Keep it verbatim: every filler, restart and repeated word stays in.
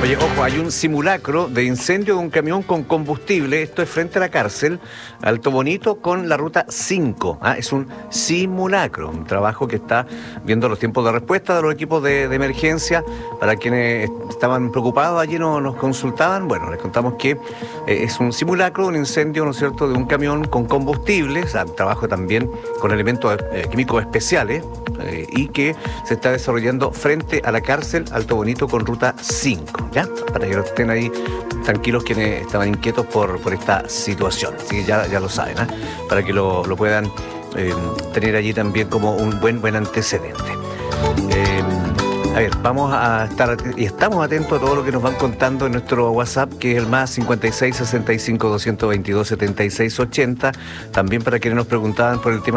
Oye, ojo, hay un simulacro de incendio de un camión con combustible. Esto es frente a la cárcel, Alto Bonito, con la ruta cinco. ¿ah? Es un simulacro, un trabajo que está viendo los tiempos de respuesta de los equipos de, de emergencia. Para quienes estaban preocupados allí no, nos consultaban. Bueno, les contamos que eh, es un simulacro, un incendio, ¿no es cierto?, de un camión con combustible. O sea, un trabajo también con elementos eh, químicos especiales eh, y que se está desarrollando frente a la cárcel Alto Bonito con ruta cinco. ¿Ya? Para que estén ahí tranquilos quienes estaban inquietos por, por esta situación. Así que ya, ya lo saben, ¿eh? Para que lo, lo puedan eh, tener allí también como un buen, buen antecedente. Eh, a ver, vamos a estar y estamos atentos a todo lo que nos van contando en nuestro WhatsApp, que es el más cincuenta y seis, sesenta y cinco, doscientos veintidós, setenta y seis, ochenta. También para quienes nos preguntaban por el tema